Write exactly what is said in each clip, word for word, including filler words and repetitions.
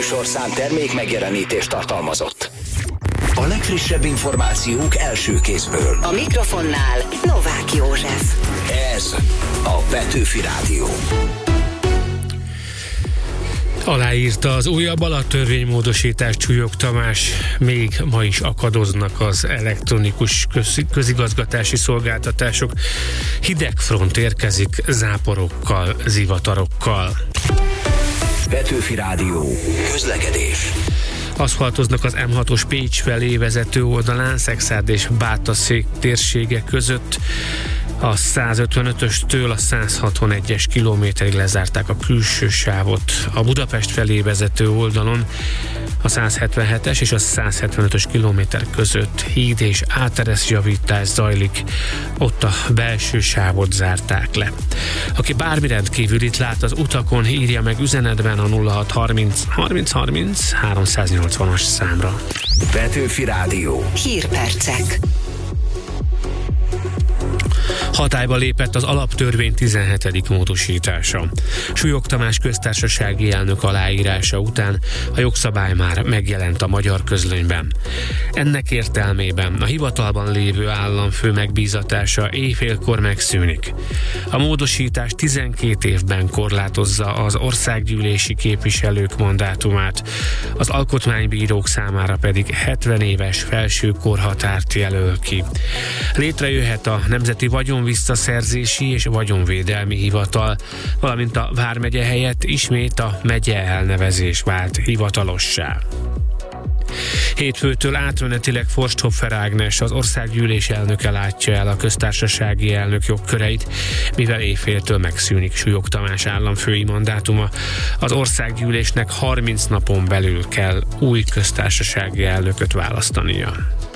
műsorszám termék megjelenítést tartalmazott. A legfrissebb információk első kézből. A mikrofonnál Novák József. Ez a Petőfi Rádió. Aláírta az újabb alaptörvénymódosítást Súlyog Tamás. Még ma is akadoznak az elektronikus köz- közigazgatási szolgáltatások. Hideg front érkezik záporokkal, zivatarokkal. Petőfi Rádió. Közlekedés. Aszfaltoznak az em hatos Pécs felé vezető oldalán, Szekszárd és Bátaszék térsége között. A százötvenötöstől a százhatvanegyes kilométerig lezárták a külső sávot. A Budapest felé vezető oldalon a százhetvenhetes és a százhetvenötös kilométer között híd és átereszjavítás zajlik, ott a belső sávot zárták le. Aki bármi rendkívülit lát az utakon, írja meg üzenetben a nulla hat harminc harminc harminc háromszáznyolcvanas számra. Petőfi Rádió. Hírpercek. Hatályba lépett az alaptörvény tizenhetedik módosítása. Súlyog Tamás köztársasági elnök aláírása után a jogszabály már megjelent a Magyar Közlönyben. Ennek értelmében a hivatalban lévő államfő megbízatása éjfélkor megszűnik. A módosítás tizenkét évben korlátozza az országgyűlési képviselők mandátumát, az alkotmánybírók számára pedig hetven éves felső korhatárt jelöl ki. Létrejöhet a Nemzeti Vagyonvisszaszerzési és Vagyonvédelmi Hivatal, valamint a vármegye helyett ismét a megye elnevezés vált hivatalossá. Hétfőtől átmenetileg Forsthoffer Ágnes, az országgyűlés elnöke látja el a köztársasági elnök jogköreit, mivel éjféltől megszűnik Súlyog Tamás államfői mandátuma. Az országgyűlésnek harminc napon belül kell új köztársasági elnököt választania.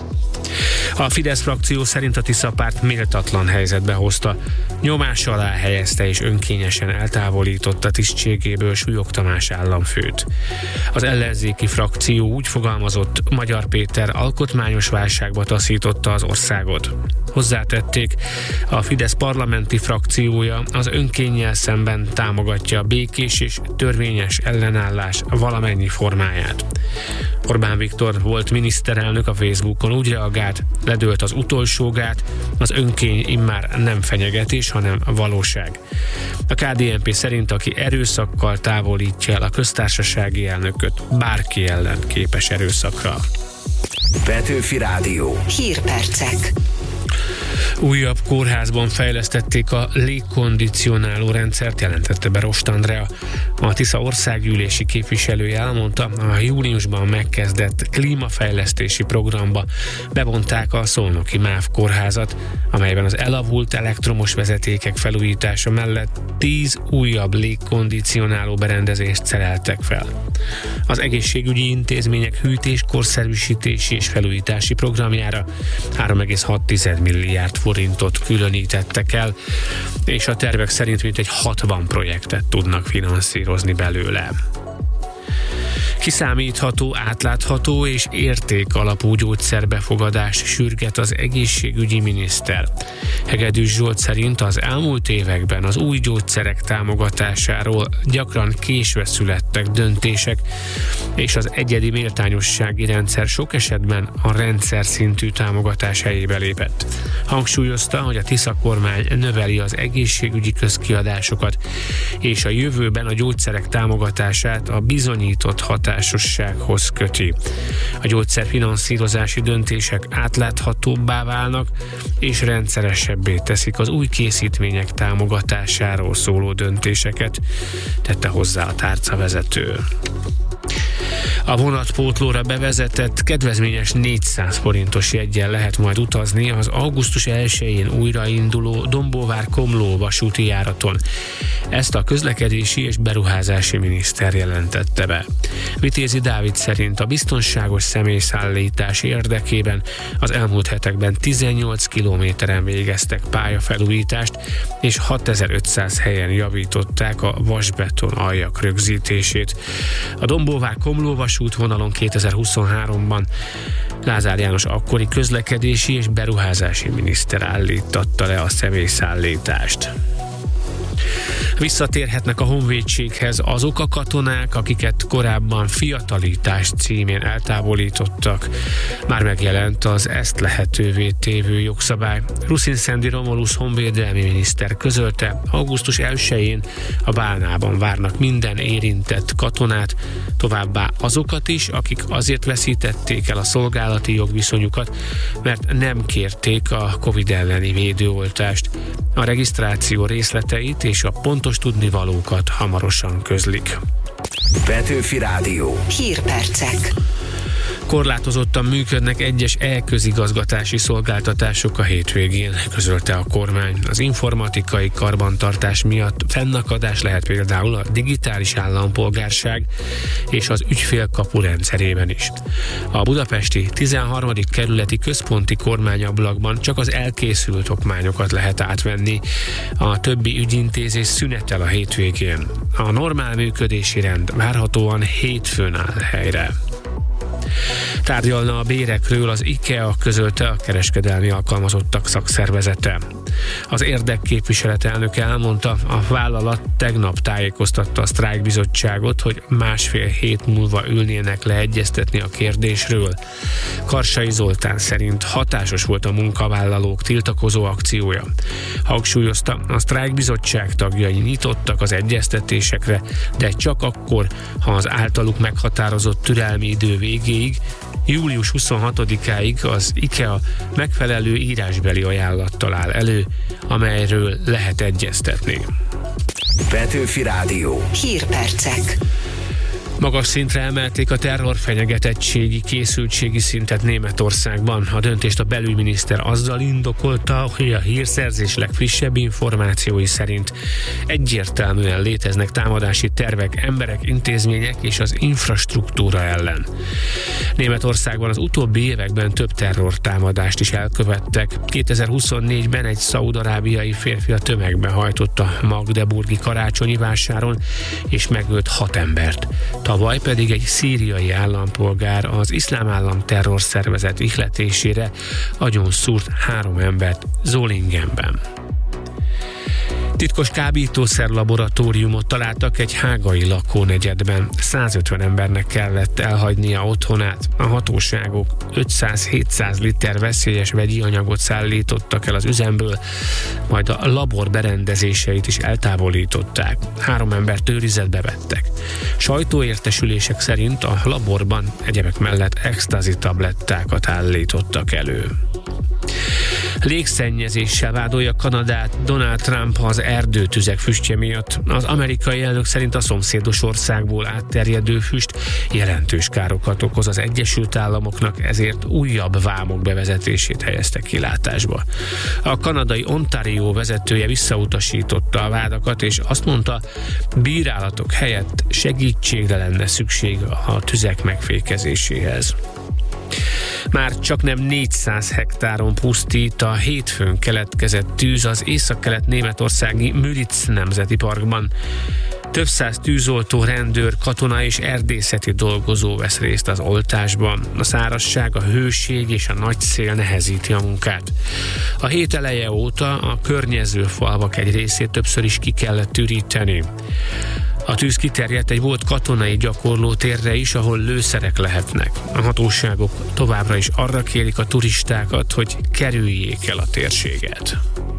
A Fidesz frakció szerint a Tisza párt méltatlan helyzetbe hozta, nyomás alá helyezte és önkényesen eltávolította tisztségéből Súlyog Tamás államfőt. Az ellenzéki frakció úgy fogalmazott, Magyar Péter alkotmányos válságba taszította az országot. Hozzátették, a Fidesz parlamenti frakciója az önkénnyel szemben támogatja a békés és törvényes ellenállás valamennyi formáját. Orbán Viktor volt miniszterelnök a Facebookon úgy reagált, ledőlt az utolsó gát, az önkény immár nem fenyegetés, hanem valóság. A ká dé en pé szerint, aki erőszakkal távolítja el a köztársasági elnököt, bárki ellen képes erőszakra. Petőfi Rádió. Hírpercek. Újabb kórházban fejlesztették a légkondicionáló rendszert, jelentette be Rost Andrea. A Tisza országgyűlési képviselője elmondta, a júniusban megkezdett klímafejlesztési programba bevonták a szolnoki MÁV kórházat, amelyben az elavult elektromos vezetékek felújítása mellett tíz újabb légkondicionáló berendezést szereltek fel. Az egészségügyi intézmények hűtés, korszerűsítési és felújítási programjára három egész hat milliárd forintot különítettek el, és a tervek szerint mintegy hatvan projektet tudnak finanszírozni belőle. Kiszámítható, átlátható és értékalapú gyógyszerbefogadás sürget az egészségügyi miniszter. Hegedűs Zsolt szerint az elmúlt években az új gyógyszerek támogatásáról gyakran késve születtek döntések, és az egyedi méltányossági rendszer sok esetben a rendszer szintű támogatás helyébe lépett. Hangsúlyozta, hogy a Tisza kormány növeli az egészségügyi közkiadásokat, és a jövőben a gyógyszerek támogatását a bizonyított hatásossághoz köti. A gyógyszerfinanszírozási döntések átláthatóbbá válnak, és rendszeresebbé teszik az új készítmények támogatásáról szóló döntéseket, tette hozzá a tárcavezető. A vonatpótlóra bevezetett kedvezményes négyszáz forintos jeggyel lehet majd utazni az augusztus elsején újrainduló Dombóvár-Komló vasúti járaton. Ezt a közlekedési és beruházási miniszter jelentette be. Vitézi Dávid szerint a biztonságos személyszállítás érdekében az elmúlt hetekben tizennyolc kilométeren végeztek pályafelújítást, és hatezer-ötszáz helyen javították a vasbeton aljak rögzítését. A Dombóvár-Komló vasútvonalon kétezer-huszonháromban Lázár János akkori közlekedési és beruházási miniszter állítatta le a személyszállítást. Visszatérhetnek a honvédséghez azok a katonák, akiket korábban fiatalítás címén eltávolítottak. Már megjelent az ezt lehetővé tévő jogszabály. Ruszin-Szendi Romulus honvédelmi miniszter közölte, augusztus elsején a Bálnában várnak minden érintett katonát, továbbá azokat is, akik azért veszítették el a szolgálati jogviszonyukat, mert nem kérték a Covid elleni védőoltást. A regisztráció részleteit és a pontos tudnivalókat hamarosan közlik. Petőfi Rádió. Hírpercek. Korlátozottan működnek egyes e-közigazgatási szolgáltatások a hétvégén, közölte a kormány. Az informatikai karbantartás miatt fennakadás lehet például a digitális állampolgárság és az ügyfélkapu rendszerében is. A budapesti tizenharmadik kerületi központi kormányablakban csak az elkészült okmányokat lehet átvenni. A többi ügyintézés szünetel a hétvégén. A normál működési rend várhatóan hétfőn áll helyre. Tárgyalna a bérekről az IKEA, közölte a kereskedelmi alkalmazottak szakszervezete. Az érdekképviselet elnöke elmondta, a vállalat tegnap tájékoztatta a sztrájkbizottságot, hogy másfél hét múlva ülnének le egyeztetni a kérdésről. Karsai Zoltán szerint hatásos volt a munkavállalók tiltakozó akciója. Hangsúlyozta, a sztrájkbizottság tagjai nyitottak az egyeztetésekre, de csak akkor, ha az általuk meghatározott türelmi idő végéig, július huszonhatodikáig az IKEA megfelelő írásbeli ajánlattal áll elő, amelyről lehet egyeztetni. Petőfi Rádió. Hírpercek. Magas szintre emelték a terrorfenyegetettségi készültségi szintet Németországban. A döntést a belügyminiszter azzal indokolta, hogy a hírszerzés legfrissebb információi szerint egyértelműen léteznek támadási tervek emberek, intézmények és az infrastruktúra ellen. Németországban az utóbbi években több terrortámadást is elkövettek. kétezer-huszonnégyben egy szaúd-arábiai férfi a tömegbe hajtott a magdeburgi karácsonyi vásáron, és megölt hat embert. Tavaly pedig egy szíriai állampolgár az iszlám állam terrorszervezet ihletésére agyon szúrt három embert Zolingenben. Titkos kábítószer laboratóriumot találtak egy hágai lakónegyedben. százötven embernek kellett elhagynia otthonát. A hatóságok ötszáz-hétszáz liter veszélyes vegyi anyagot szállítottak el az üzemből, majd a labor berendezéseit is eltávolították. Három embert őrizetbe vettek. Sajtóértesülések szerint a laborban egyebek mellett extázi tablettákat állítottak elő. Légszennyezéssel vádolja Kanadát Donald Trump az erdőtüzek füstje miatt. Az amerikai elnök szerint a szomszédos országból átterjedő füst jelentős károkat okoz az Egyesült Államoknak, ezért újabb vámok bevezetését helyezte kilátásba. A kanadai Ontario vezetője visszautasította a vádakat, és azt mondta, bírálatok helyett segítségre lenne szükség a tüzek megfékezéséhez. Már csak nem négyszáz hektáron pusztít a hétfőn keletkezett tűz az északkelet németországi Müritz nemzeti parkban. Több száz tűzoltó, rendőr, katona és erdészeti dolgozó vesz részt az oltásban. A szárazság, a hőség és a nagy szél nehezíti a munkát. A hét eleje óta a környező falvak egy részét többször is ki kellett üríteni. A tűz kiterjedt egy volt katonai gyakorlótérre is, ahol lőszerek lehetnek. A hatóságok továbbra is arra kérik a turistákat, hogy kerüljék el a térséget.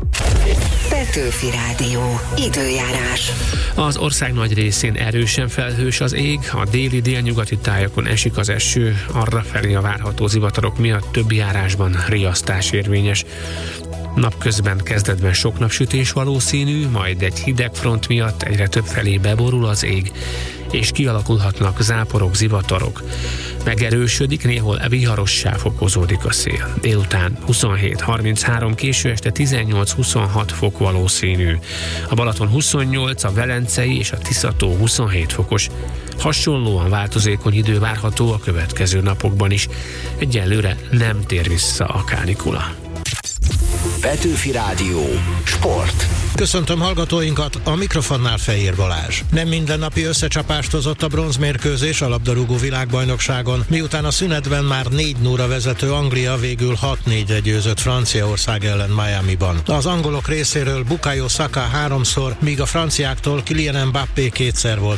Petőfi Rádió. Időjárás. Az ország nagy részén erősen felhős az ég, a déli délnyugati tájakon esik az eső, arrafelé a várható zivatarok miatt több járásban riasztás érvényes. Napközben kezdetben sok napsütés valószínű, majd egy hideg front miatt egyre több felé beborul az ég, és kialakulhatnak záporok, zivatarok. Megerősödik, néhol viharossá fokozódik a szél. Délután huszonhét harminchárom, késő este tizennyolc-huszonhat fok valószínű. A Balaton huszonnyolc, a Velencei és a Tiszató huszonhét fokos. Hasonlóan változékony idő várható a következő napokban is. Egyelőre nem tér vissza a kánikula. Petőfi Rádió. Sport. Köszöntöm hallgatóinkat, a mikrofonnál Fejér Balázs. Nem mindennapi összecsapást hozott a bronzmérkőzés a labdarúgó világbajnokságon, miután a szünetben már négy nulla vezető Anglia végül hat négyre győzött Franciaország ellen Miamiban. Az angolok részéről Bukayo Saka háromszor, míg a franciáktól Kylian Mbappé kétszer volt